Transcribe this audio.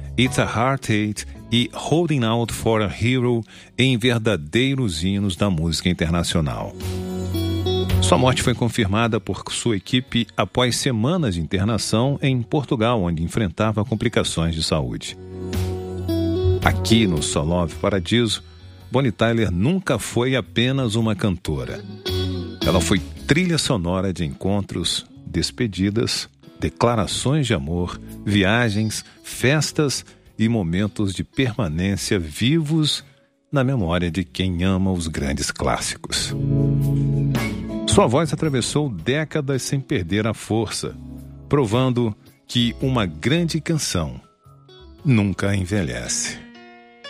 It's a Heartache e Holding Out for a Hero em verdadeiros hinos da música internacional. Sua morte foi confirmada por sua equipe após semanas de internação em Portugal, onde enfrentava complicações de saúde. Aqui no So Love Paradiso, Bonnie Tyler nunca foi apenas uma cantora. Ela foi trilha sonora de encontros, despedidas, declarações de amor, viagens, festas e momentos de permanência vivos na memória de quem ama os grandes clássicos. Sua voz atravessou décadas sem perder a força, provando que uma grande canção nunca envelhece.